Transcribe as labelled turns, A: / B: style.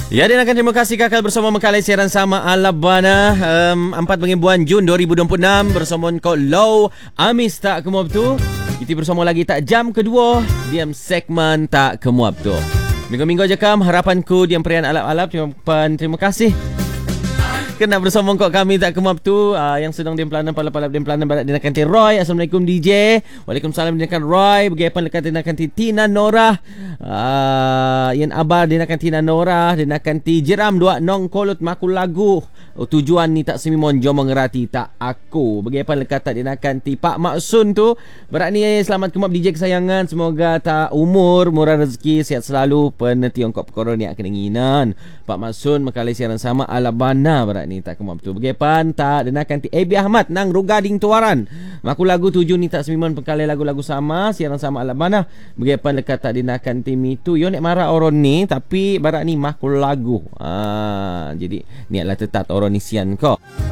A: Ya, dan akan terima kasih kakal bersama mengkalai siaran sama Alabana 4 bulan Jun 2026 bersama ko Low Amis tak kemuap tu. Kita bersama lagi tak jam kedua diam segmen tak kemuap tu. Minggu-minggu aja kam harapanku diam perian alap-alap. Terima kasih kena bersama kau kami tak kemap tu yang sedang diam pelanan palap-palap diam pelanan barat dinakan ti Roy. Assalamualaikum DJ. Waalaikumsalam dinakan Roy. Bagaimana dekat dinakan ti Tina Nora. Yan abar dinakan Tina Nora, dinakan ti Jeram dua nong kolot makul lagu. Tujuan ni tak semimon jom mengerti tak aku. Bagaimana dekat tak dinakan ti Pak Maksun tu. Berat ni selamat kemap DJ kesayangan. Semoga tak umur, murah rezeki, sihat selalu. Peneti ongkop korona kena nginan. Pak Maksun makalai siaran sama Alabana berat ni tak kemap tu. Bagaimana tak denakan ti Abi Ahmad nang Rugading Tuaran. Maku lagu 7 ni tak semimon pengkalai lagu-lagu sama siaran sama Alabana. Bagaimana dekat tak denakan ti Mitu. Yo nek marah orang ni tapi barat ni maku lagu. Jadi ni adalah tetap orang ni sian kau.